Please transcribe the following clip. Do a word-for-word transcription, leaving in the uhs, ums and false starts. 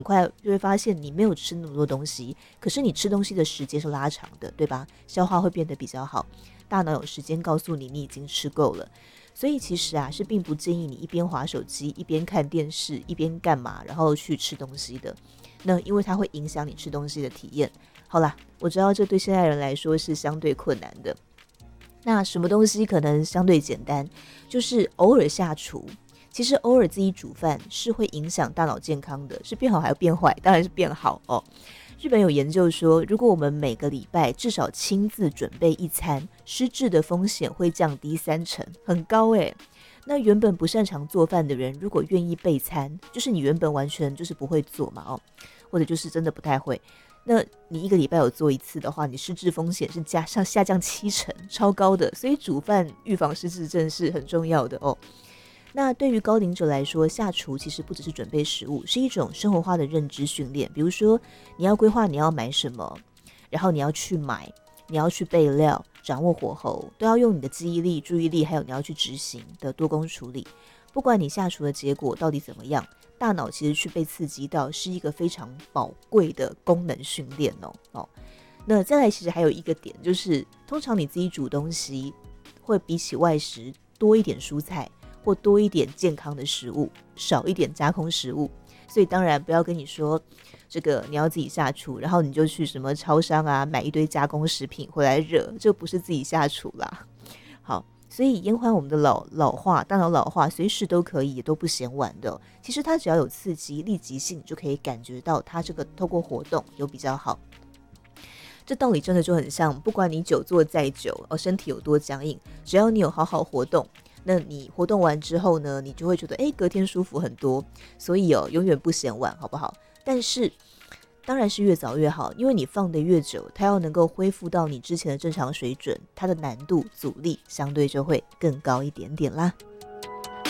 很快就会发现你没有吃那么多东西，可是你吃东西的时间是拉长的，对吧？消化会变得比较好，大脑有时间告诉你你已经吃够了。所以其实啊，是并不建议你一边滑手机一边看电视一边干嘛然后去吃东西的，那因为它会影响你吃东西的体验。好啦，我知道这对现代人来说是相对困难的，那什么东西可能相对简单，就是偶尔下厨。其实偶尔自己煮饭是会影响大脑健康的，是变好还是变坏？当然是变好哦。日本有研究说，如果我们每个礼拜至少亲自准备一餐，失智的风险会降低三成，很高诶。那原本不擅长做饭的人，如果愿意备餐，就是你原本完全就是不会做嘛哦，或者就是真的不太会，那你一个礼拜有做一次的话，你失智风险是加上下降七成，超高的。所以煮饭预防失智症是很重要的哦。那对于高龄者来说，下厨其实不只是准备食物，是一种生活化的认知训练。比如说，你要规划你要买什么，然后你要去买，你要去备料，掌握火候，都要用你的记忆力、注意力，还有你要去执行的多工处理。不管你下厨的结果到底怎么样，大脑其实去被刺激到，是一个非常宝贵的功能训练哦。哦，那再来，其实还有一个点，就是通常你自己煮东西，会比起外食多一点蔬菜。或多一点健康的食物，少一点加工食物。所以当然不要跟你说这个你要自己下厨，然后你就去什么超商啊买一堆加工食品回来热，这不是自己下厨啦。好，所以延缓我们的老老化，大脑老化随时都可以，也都不嫌晚的哦。其实它只要有刺激，立即性就可以感觉到它这个透过活动有比较好。这道理真的就很像，不管你久坐再久，哦，身体有多僵硬，只要你有好好活动，那你活动完之后呢，你就会觉得哎，隔天舒服很多。所以哦，永远不嫌晚，好不好？但是当然是越早越好，因为你放得越久，它要能够恢复到你之前的正常水准，它的难度阻力相对就会更高一点点啦。